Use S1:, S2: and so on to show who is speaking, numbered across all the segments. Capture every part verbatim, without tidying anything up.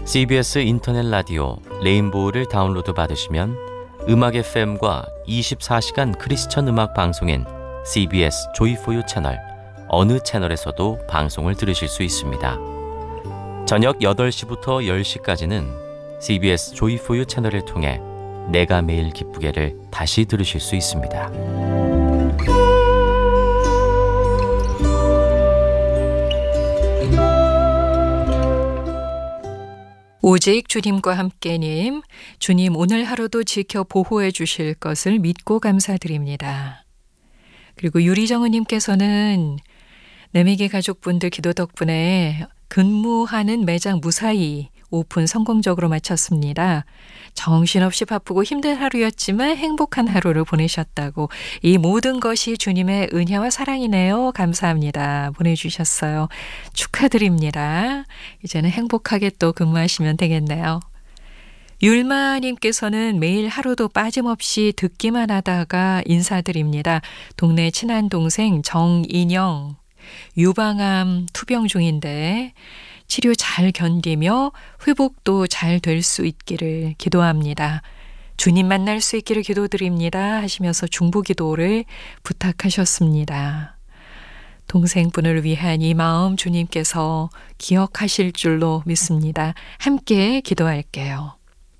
S1: 씨비에스 인터넷 라디오 레인보우를 다운로드 받으시면 음악 에프엠과 이십사 시간 크리스천 음악 방송인 씨비에스 조이포유 채널 어느 채널에서도 방송을 들으실 수 있습니다. 저녁 여덟 시부터 열 시까지는 씨비에스 조이포유 채널을 통해 내가 매일 기쁘게를 다시 들으실 수 있습니다.
S2: 오직 주님과 함께님, 주님 오늘 하루도 지켜 보호해 주실 것을 믿고 감사드립니다. 그리고 유리정은님께서는 내미기 가족분들 기도 덕분에 근무하는 매장 무사히 오픈 성공적으로 마쳤습니다. 정신없이 바쁘고 힘든 하루였지만 행복한 하루를 보내셨다고, 이 모든 것이 주님의 은혜와 사랑이네요. 감사합니다. 보내주셨어요. 축하드립니다. 이제는 행복하게 또 근무하시면 되겠네요. 율마님께서는 매일 하루도 빠짐없이 듣기만 하다가 인사드립니다. 동네 친한 동생 정인영, 유방암 투병 중인데 치료 잘 견디며 회복도 잘 될 수 있기를 기도합니다. 주님 만날 수 있기를 기도드립니다 하시면서 중보기도를 부탁하셨습니다. 동생분을 위한 이 마음 주님께서 기억하실 줄로 믿습니다. 함께 기도할게요.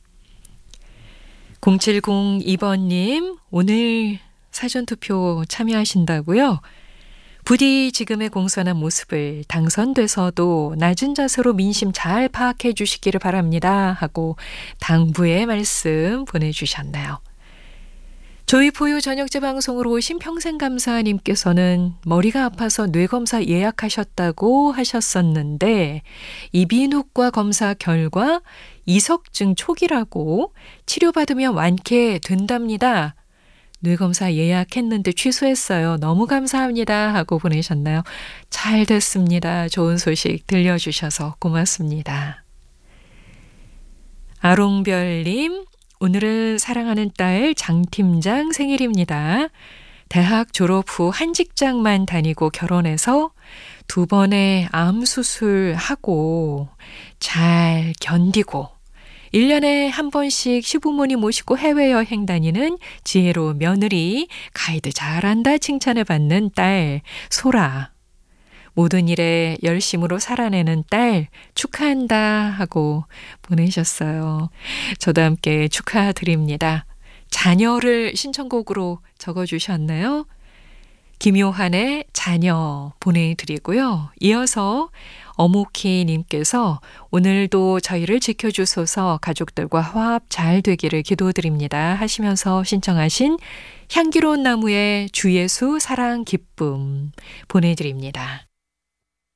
S2: 공칠공이 번님, 오늘 사전투표 참여하신다고요? 부디 지금의 공손한 모습을 당선돼서도 낮은 자세로 민심 잘 파악해 주시기를 바랍니다 하고 당부의 말씀 보내주셨나요? 조이포유 저녁제 방송으로 오신 평생감사님께서는 머리가 아파서 뇌검사 예약하셨다고 하셨었는데 이비인후과 검사 결과 이석증 초기라고 치료받으면 완쾌된답니다. 뇌검사 예약했는데 취소했어요. 너무 감사합니다 하고 보내셨나요? 잘 됐습니다. 좋은 소식 들려주셔서 고맙습니다. 아롱별님, 오늘은 사랑하는 딸 장팀장 생일입니다. 대학 졸업 후 한 직장만 다니고 결혼해서 두 번의 암 수술하고 잘 견디고 일 년에 한 번씩 시부모님 모시고 해외여행 다니는 지혜로운 며느리, 가이드 잘한다 칭찬을 받는 딸 소라. 모든 일에 열심으로 살아내는 딸 축하한다 하고 보내셨어요. 저도 함께 축하드립니다. 자녀를 신청곡으로 적어주셨나요? 김요한의 자녀 보내드리고요. 이어서 어모키님께서 오늘도 저희를 지켜주소서 가족들과 화합 잘 되기를 기도드립니다 하시면서 신청하신 향기로운 나무의 주 예수 사랑 기쁨 보내드립니다.